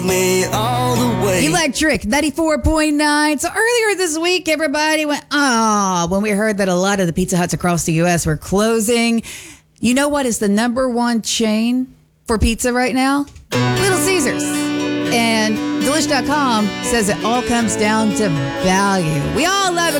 Me all the way. Electric 94.9. So earlier this week, everybody went, when we heard that a lot of the Pizza Huts across the U.S. were closing. You know what is the number one chain for pizza right now? Little Caesars. And Delish.com says it all comes down to value. We all love a